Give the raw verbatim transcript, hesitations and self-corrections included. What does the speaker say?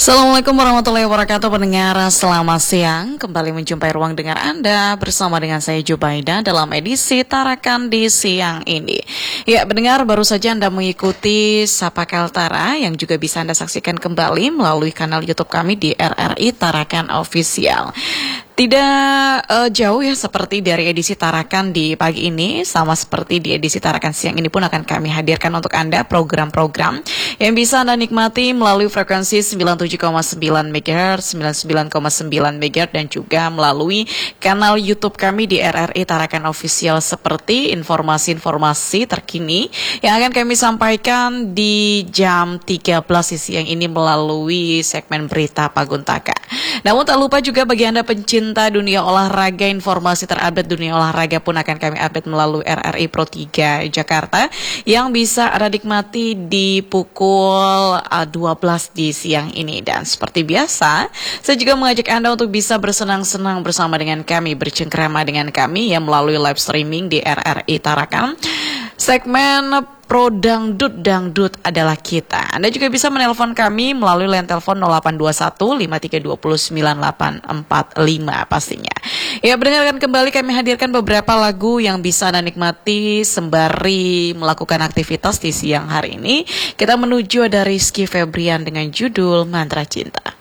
Assalamualaikum warahmatullahi wabarakatuh. Pendengar, selamat siang. Kembali menjumpai ruang dengar Anda bersama dengan saya Jubaida dalam edisi Tarakan di siang ini. Ya, pendengar, baru saja Anda mengikuti Sapa Kaltara yang juga bisa Anda saksikan kembali melalui kanal YouTube kami di R R I Tarakan Official. Tidak uh, jauh ya seperti dari edisi Tarakan di pagi ini, sama seperti di edisi Tarakan siang ini pun akan kami hadirkan untuk Anda program-program yang bisa Anda nikmati melalui frekuensi sembilan puluh tujuh koma sembilan megahertz, sembilan puluh sembilan koma sembilan megahertz dan juga melalui kanal YouTube kami di R R I Tarakan Official, seperti informasi-informasi terkini yang akan kami sampaikan di jam tiga belas siang ini melalui segmen Berita Paguntaka. Namun tak lupa juga bagi Anda pencinta dunia olahraga, informasi terupdate dunia olahraga pun akan kami update melalui R R I Pro tiga Jakarta yang bisa Anda nikmati di pukul dua belas di siang ini. Dan seperti biasa, saya juga mengajak Anda untuk bisa bersenang-senang bersama dengan kami, bercengkrama dengan kami yang melalui live streaming di R R I Tarakan. Segmen Pro Dangdut, Dangdut adalah kita. Anda juga bisa menelpon kami melalui line telepon nol delapan dua satu lima tiga dua nol sembilan delapan empat lima pastinya. Ya, mendengarkan kembali kami hadirkan beberapa lagu yang bisa Anda nikmati sembari melakukan aktivitas di siang hari ini. Kita menuju ada Rizky Febrian dengan judul Mantra Cinta.